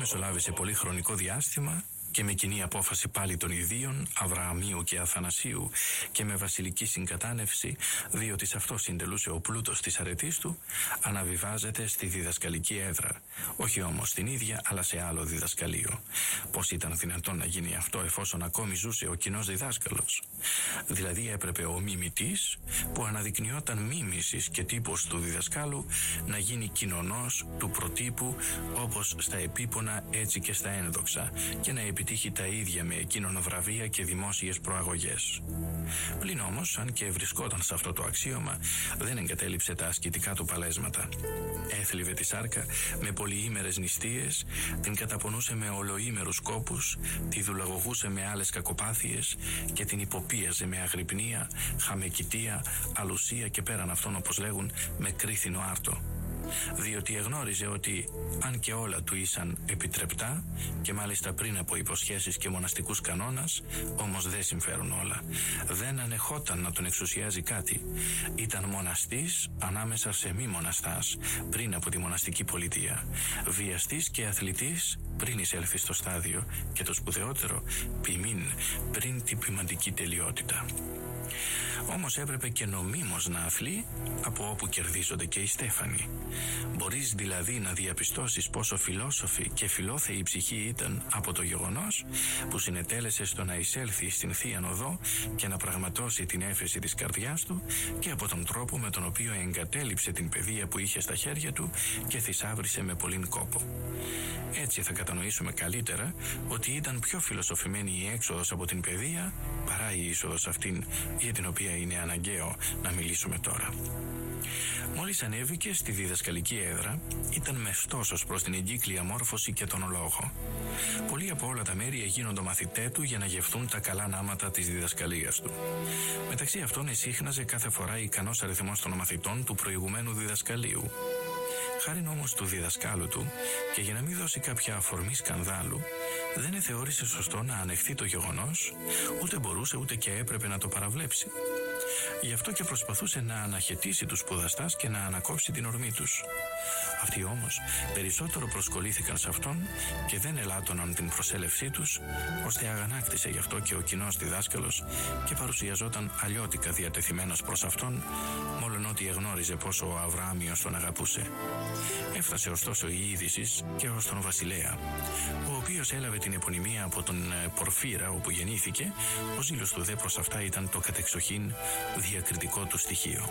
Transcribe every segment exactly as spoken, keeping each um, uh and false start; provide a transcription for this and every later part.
μεσολάβησε πολύ χρονικό διάστημα και με κοινή απόφαση πάλι των ιδίων Αβρααμίου και Αθανασίου και με βασιλική συγκατάνευση, διότι σε αυτό συντελούσε ο πλούτος της αρετής του, αναβιβάζεται στη διδασκαλική έδρα, όχι όμως στην ίδια αλλά σε άλλο διδασκαλείο. Πώς ήταν δυνατόν να γίνει αυτό εφόσον ακόμη ζούσε ο κοινός διδάσκαλος? Δηλαδή έπρεπε ο μιμητής, που αναδεικνυόταν μίμησης και τύπος του διδασκάλου, να γίνει κοινωνός του προτύπου, όπως στα επίπονα έτσι και στα ένδοξα, και να επιτύχει τα ίδια με εκείνον βραβεία και δημόσιες προαγωγές. Πλην όμως, αν και βρισκόταν σε αυτό το αξίωμα, δεν εγκατέλειψε τα ασκητικά του παλέσματα. Έθλιβε τη σάρκα με πολυήμερες νηστείες, την καταπονούσε με ολοήμερους κόπους, τη δουλαγωγούσε με άλλες κακοπάθειες και την υποπίαζε με αγρυπνία, χαμεκητία, αλουσία και πέραν αυτών, όπως λέγουν, με κρίθινο άρτο. Διότι εγνώριζε ότι αν και όλα του ήσαν επιτρεπτά και μάλιστα πριν από υποσχέσεις και μοναστικούς κανόνας, όμως δεν συμφέρουν όλα. Δεν ανεχόταν να τον εξουσιάζει κάτι. Ήταν μοναστής ανάμεσα σε μη μοναστάς πριν από τη μοναστική πολιτεία. Βιαστής και αθλητής πριν εισέλθει στο στάδιο, και το σπουδαιότερο, ποιμήν πριν την ποιμαντική τελειότητα. Όμως έπρεπε και νομίμως να αθλεί από όπου κερδίζονται και οι στέφανοι. Μπορείς δηλαδή να διαπιστώσεις πόσο φιλόσοφη και φιλόθεη η ψυχή ήταν από το γεγονός που συνετέλεσε στο να εισέλθει στην Θείαν Οδό και να πραγματώσει την έφεση της καρδιάς του, και από τον τρόπο με τον οποίο εγκατέλειψε την παιδεία που είχε στα χέρια του και θησάβρισε με πολλήν κόπο. Έτσι θα κατανοήσουμε καλύτερα ότι ήταν πιο φιλοσοφημένη η έξοδος από την παιδεία παρά η είσοδος αυτήν, για την οποία είναι αναγκαίο να μιλήσουμε τώρα. Μόλις ανέβηκε στη διδασκαλική έδρα, ήταν μεστός ως προς την εγκύκλια μόρφωση και τον λόγο. Πολλοί από όλα τα μέρη εγίνοντο μαθητέ του για να γευθούν τα καλά νάματα της διδασκαλίας του. Μεταξύ αυτών εσύχναζε κάθε φορά ικανός αριθμός των μαθητών του προηγουμένου διδασκαλίου. Χάριν όμως του διδασκάλου του, και για να μην δώσει κάποια αφορμή σκανδάλου, δεν εθεώρησε σωστό να ανεχθεί το γεγονός, ούτε μπορούσε ούτε και έπρεπε να το παραβλέψει. Γι' αυτό και προσπαθούσε να αναχαιτήσει τους σπουδαστάς και να ανακόψει την ορμή τους. Αυτοί όμως περισσότερο προσκολήθηκαν σε αυτόν και δεν ελάττωναν την προσέλευσή τους, ώστε αγανάκτησε γι' αυτό και ο κοινός διδάσκαλος και παρουσιαζόταν αλλιώτικα διατεθειμένος προς αυτόν, μόλον ότι εγνώριζε πόσο ο Αβραάμιος τον αγαπούσε. Έφτασε ωστόσο η είδηση και ως τον βασιλέα, ο οποίος έλαβε την επωνυμία από τον Πορφύρα όπου γεννήθηκε. Ο ζήλος του δε προς αυτά ήταν το κατεξοχήν διακριτικό του στοιχείο.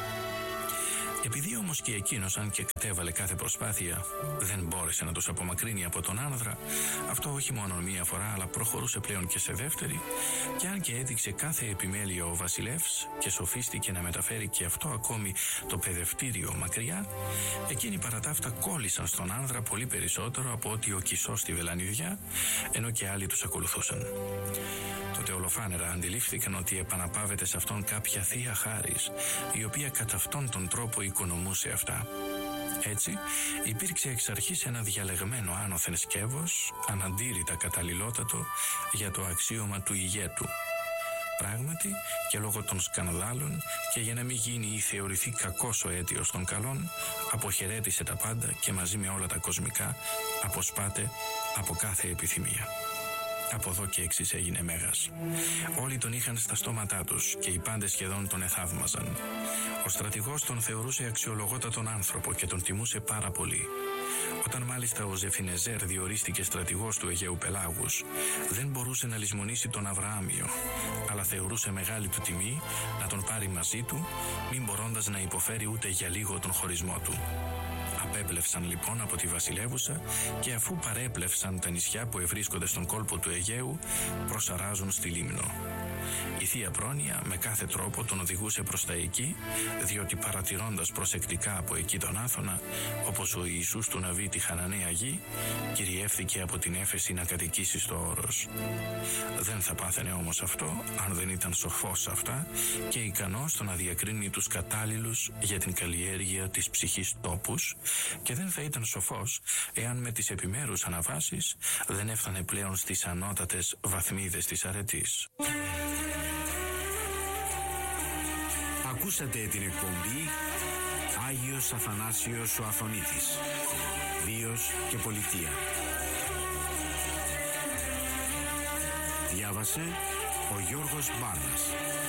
Επειδή όμως και εκείνος, αν και κατέβαλε κάθε προσπάθεια, δεν μπόρεσε να τους απομακρύνει από τον άνδρα, αυτό όχι μόνο μία φορά, αλλά προχωρούσε πλέον και σε δεύτερη, και αν και έδειξε κάθε επιμέλεια ο βασιλεύς και σοφίστηκε να μεταφέρει και αυτό ακόμη το παιδευτήριο μακριά, εκείνοι παρά τα αυτά κόλλησαν στον άνδρα πολύ περισσότερο από ότι ο Κισός στη Βελανιδιά, ενώ και άλλοι τους ακολουθούσαν. Τότε ολοφάνερα αντιλήφθηκαν ότι επαναπάβεται σε αυτόν κάποια θεία χάρις, η οποία κατά αυτόν τον τρόπο οικονομούσε αυτά. Έτσι υπήρξε εξ αρχής ένα διαλεγμένο άνωθεν σκεύος, αναντήρητα καταλληλότατο για το αξίωμα του ηγέτου. Πράγματι, και λόγω των σκανδάλων και για να μην γίνει ή θεωρηθεί κακός ο αίτιος των καλών, αποχαιρέτησε τα πάντα και μαζί με όλα τα κοσμικά αποσπάται από κάθε επιθυμία. Από εδώ και εξής έγινε μέγας. Όλοι τον είχαν στα στόματά τους και οι πάντες σχεδόν τον εθαύμαζαν. Ο στρατηγός τον θεωρούσε αξιολογότατον άνθρωπο και τον τιμούσε πάρα πολύ. Όταν μάλιστα ο Ζεφινεζέρ διορίστηκε στρατηγός του Αιγαίου Πελάγους, δεν μπορούσε να λησμονήσει τον Αβραάμιο, αλλά θεωρούσε μεγάλη του τιμή να τον πάρει μαζί του, μην μπορώντας να υποφέρει ούτε για λίγο τον χωρισμό του. Απέπλευσαν λοιπόν από τη βασιλεύουσα και αφού παρέπλευσαν τα νησιά που ευρίσκονται στον κόλπο του Αιγαίου, προσαράζουν στη Λίμνο. Η Θεία Πρόνοια με κάθε τρόπο τον οδηγούσε προς τα εκεί, διότι παρατηρώντας προσεκτικά από εκεί τον Άθωνα, όπως ο Ιησούς του Ναβί τη Χαναναία γη, κυριεύθηκε από την έφεση να κατοικήσει στο όρος. Δεν θα πάθαινε όμως αυτό αν δεν ήταν σοφός σε αυτά και ικανός στο να διακρίνει τους κατάλληλους για την καλλιέργεια της ψυχής τόπους, και δεν θα ήταν σοφός εάν με τις επιμέρους αναβάσεις δεν έφτανε πλέον στις ανώτατες βαθμίδες της αρετής. Ακούσατε την εκπομπή Άγιος Αθανάσιος ο Αθωνίτης, Βίος και Πολιτεία. διάβασε ο Γιώργος Μπάρνας.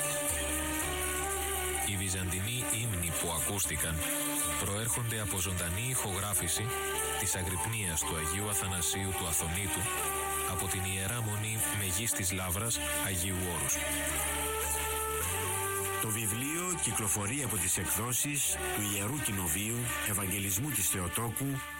Οι βυζαντινοί ύμνοι που ακούστηκαν προέρχονται από ζωντανή ηχογράφηση της αγρυπνίας του Αγίου Αθανασίου του Αθωνίτου από την Ιερά Μονή Μεγίστης Λαύρας Αγίου Όρους. Το βιβλίο κυκλοφορεί από τις εκδόσεις του Ιερού Κοινοβείου Ευαγγελισμού της Θεοτόκου